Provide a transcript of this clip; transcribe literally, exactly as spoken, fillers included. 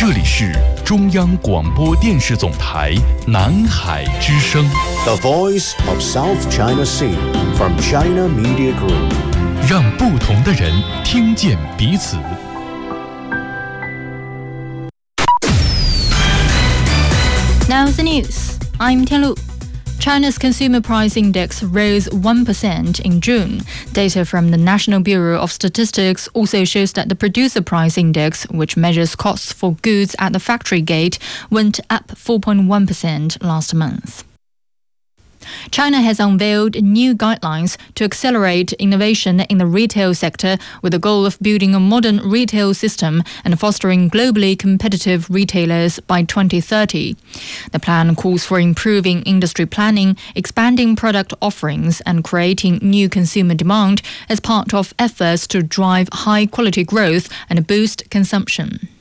这里是中央广播电视总台南海之声 The Voice of South China Sea from China Media Group， 让不同的人听见彼此。 Now the news. I'm Tianlu. China's consumer price index rose one percent in June. Data from the National Bureau of Statistics also shows that the producer price index, which measures costs for goods at the factory gate, went up four point one percent last month. China has unveiled new guidelines to accelerate innovation in the retail sector with the goal of building a modern retail system and fostering globally competitive retailers by twenty thirty. The plan calls for improving industry planning, expanding product offerings, and creating new consumer demand as part of efforts to drive high-quality growth and boost consumption.